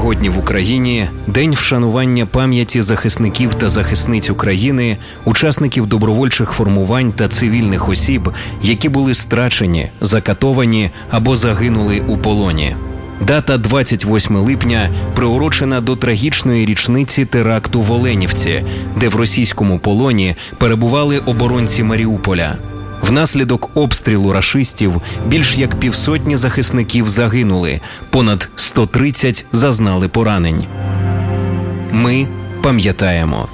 Сьогодні в Україні день вшанування пам'яті захисників та захисниць України, учасників добровольчих формувань та цивільних осіб, які були страчені, закатовані або загинули у полоні. Дата 28 липня приурочена до трагічної річниці теракту в Оленівці, де в російському полоні перебували оборонці Маріуполя. Внаслідок обстрілу рашистів більш як 500 захисників загинули, понад 130 зазнали поранень. Ми пам'ятаємо.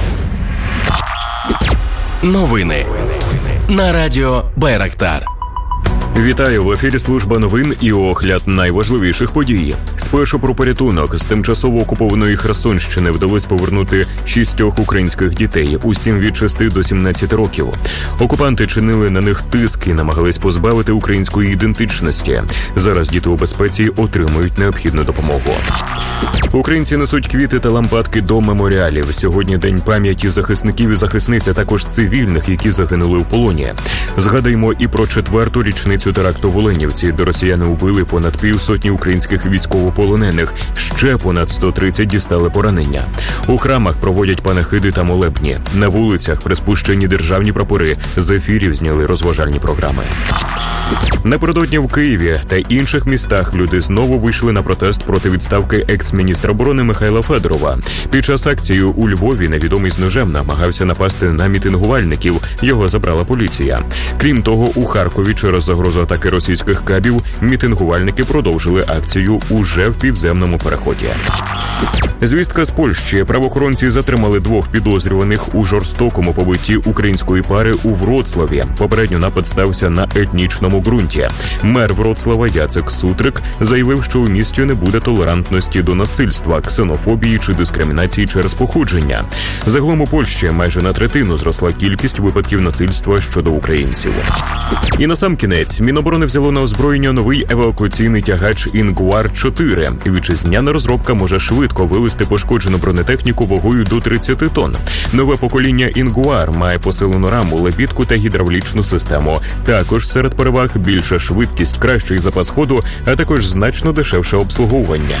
Новини на радіо Байрактар. Вітаю, в ефірі служба новин і огляд найважливіших подій. Спершу про порятунок. З тимчасово окупованої Херсонщини вдалося повернути 6 українських дітей, усім від 6 до 17 років. Окупанти чинили на них тиск і намагались позбавити української ідентичності. Зараз діти у безпеці отримують необхідну допомогу. Українці несуть квіти та лампадки до меморіалів. Сьогодні день пам'яті захисників і захисниць, а також цивільних, які загинули в полоні. Згадаємо і про 4-ту річницю теракту в Оленівці, де росіяни убили понад 500 українських військовополонених. Ще понад 130 дістали поранення. У храмах проводять панахиди та молебні. На вулицях приспущені державні прапори. З ефірів зняли розважальні програми. Напередодні в Києві та інших містах люди знову вийшли на протест проти відставки екс-міністра оборони Михайла Федорова. Під час акції у Львові невідомий з ножем намагався напасти на мітингувальників. Його забрала поліція. Крім того, у Харкові через загрозу атаки російських кабів мітингувальники продовжили акцію уже в підземному переході. Звістка з Польщі. Правоохоронці затримали 2 підозрюваних у жорстокому побитті української пари у Вроцлаві. Попередньо напад стався на етнічному ґрунті. Мер Вроцлава Яцек Сутрик заявив, що у місті не буде толерантності до насильства, ксенофобії чи дискримінації через походження. Загалом у Польщі майже на третину зросла кількість випадків насильства щодо українців. І насамкінець, Міноборони взяло на озброєння новий евакуаційний тягач «Інгуар-4». Вітчизняна розробка може швидко вивезти пошкоджену бронетехніку вагою до 30 тонн. Нове покоління «Інгуар» має посилену раму, лебідку та гідравлічну систему. Також серед переваг більша швидкість, кращий запас ходу, а також значно дешевше обслуговування.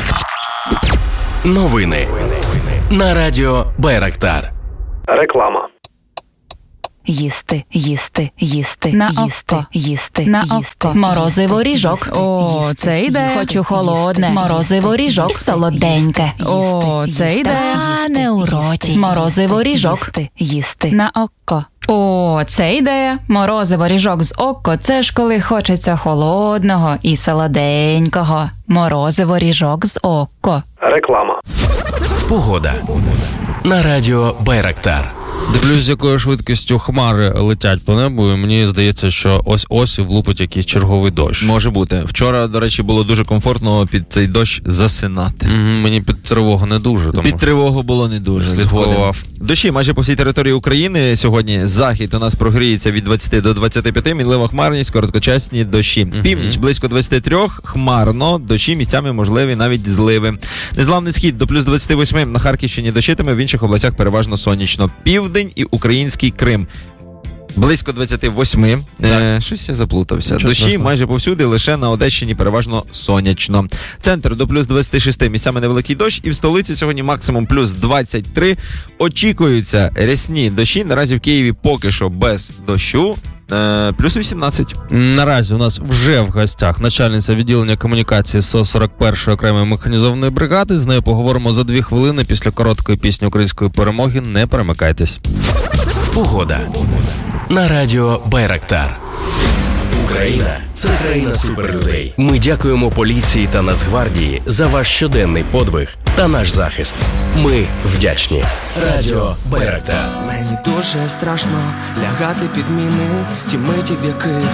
Новини на радіо Байрактар. Реклама. Їсти, їсти, їсти, на їсти, око. їсти, На їсти. око. Морозиво ріжок. О, Їсти, це ідея. Хочу холодне. Морозиво ріжок. Солоденьке. О, це ідея. А не у роті. Морозиво ріжок. Їсти. На око. О, це ідея. Морозиво ріжок з око – це ж коли хочеться холодного і солоденького. Морозиво ріжок з око. Реклама. Погода на радіо Байрактар. Дивлюсь, з якою швидкістю хмари летять по небу, і мені здається, що ось-ось влупить якийсь черговий дощ. Може бути. Вчора, до речі, було дуже комфортно під цей дощ засинати. Мені під тривогу не дуже. Тому... Під тривогу було не дуже. Слідкував. Дощі майже по всій території України. Сьогодні захід у нас прогріється від 20 до 25, мінлива хмарність, короткочасні дощі. Північ близько 23, хмарно, дощі місцями можливі навіть зливи. Незламний схід до плюс 28, на Харківщині дощитиме, в інших областях переважно сонячно. Південь і український Крим. Близько 28. Щось я заплутався. Дощі майже повсюди, лише на Одещині переважно сонячно. Центр до плюс 26, місцями невеликий дощ. І в столиці сьогодні максимум плюс 23. Очікуються рясні дощі. Наразі в Києві поки що без дощу. Плюс 18. Наразі у нас вже в гостях начальниця відділення комунікації СО 41-ї окремої механізованої бригади. З нею поговоримо за 2 хвилини після короткої пісні української перемоги. Не перемикайтесь. Погода на радіо Байрактар. Україна – це країна суперлюдей. Ми дякуємо поліції та Нацгвардії за ваш щоденний подвиг та наш захист. Ми вдячні. Радіо Байрактар. Мені дуже страшно лягати під міни, ті миті, в яких